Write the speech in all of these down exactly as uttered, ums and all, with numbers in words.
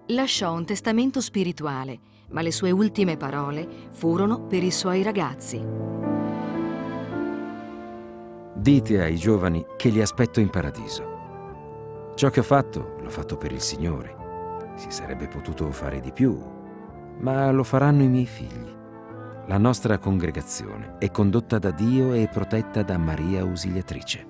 Lasciò un testamento spirituale, ma le sue ultime parole furono per i suoi ragazzi. Dite ai giovani che li aspetto in paradiso. Ciò che ho fatto, l'ho fatto per il Signore. Si sarebbe potuto fare di più, ma lo faranno i miei figli. La nostra congregazione è condotta da Dio e protetta da Maria Ausiliatrice.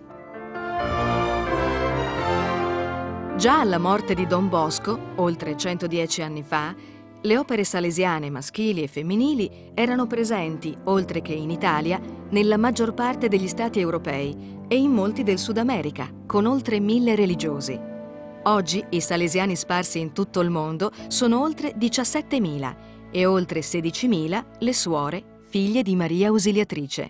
Già alla morte di Don Bosco, oltre centodieci anni fa, le opere salesiane maschili e femminili erano presenti, oltre che in Italia, nella maggior parte degli stati europei e in molti del Sud America, con oltre mille religiosi. Oggi i salesiani sparsi in tutto il mondo sono oltre diciassettemila e oltre sedicimila le suore, figlie di Maria Ausiliatrice.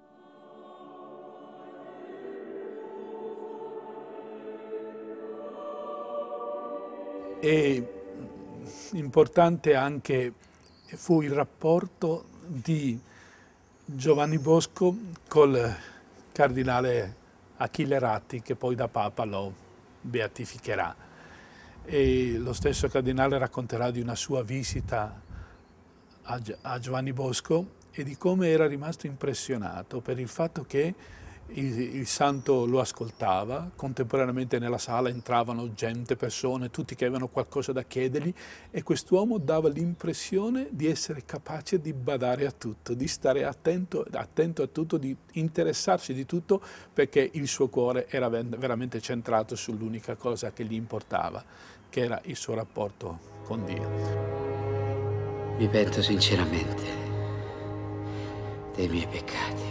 E importante anche fu il rapporto di Giovanni Bosco col cardinale Achille Ratti, che poi da Papa lo beatificherà. E lo stesso cardinale racconterà di una sua visita a, a Giovanni Bosco e di come era rimasto impressionato per il fatto che il, il santo lo ascoltava. Contemporaneamente nella sala entravano gente, persone, tutti che avevano qualcosa da chiedergli, e quest'uomo dava l'impressione di essere capace di badare a tutto, di stare attento, attento a tutto, di interessarsi di tutto, perché il suo cuore era veramente centrato sull'unica cosa che gli importava, che era il suo rapporto con Dio. Mi pento sinceramente dei miei peccati.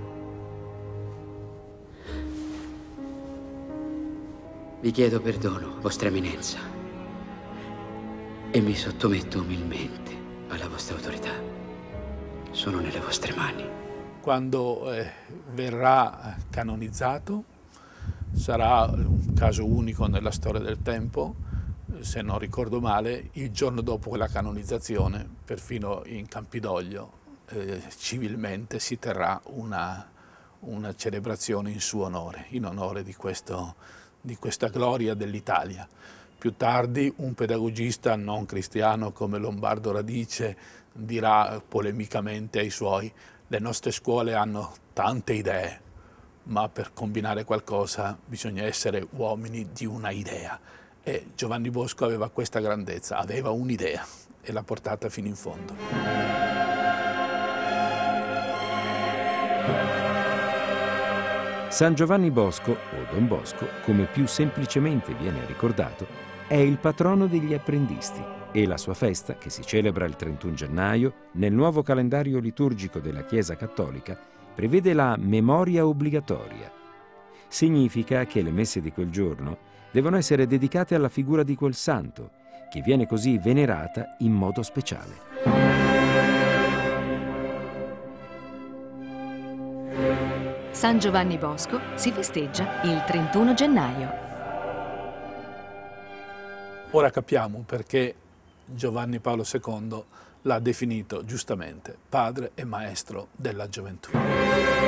Vi chiedo perdono, Vostra Eminenza, e mi sottometto umilmente alla vostra autorità. Sono nelle vostre mani. Quando eh, verrà canonizzato, sarà un caso unico nella storia del tempo, se non ricordo male, il giorno dopo la canonizzazione, perfino in Campidoglio, eh, civilmente si terrà una, una celebrazione in suo onore, in onore di questo di questa gloria dell'Italia. Più tardi un pedagogista non cristiano come Lombardo Radice dirà polemicamente ai suoi: le nostre scuole hanno tante idee, ma per combinare qualcosa bisogna essere uomini di una idea. E Giovanni Bosco aveva questa grandezza, aveva un'idea e l'ha portata fino in fondo. San Giovanni Bosco, o Don Bosco, come più semplicemente viene ricordato, è il patrono degli apprendisti e la sua festa, che si celebra il trentuno gennaio, nel nuovo calendario liturgico della Chiesa Cattolica, prevede la memoria obbligatoria. Significa che le messe di quel giorno devono essere dedicate alla figura di quel santo, che viene così venerata in modo speciale. San Giovanni Bosco si festeggia il trentuno gennaio. Ora capiamo perché Giovanni Paolo secondo l'ha definito giustamente padre e maestro della gioventù.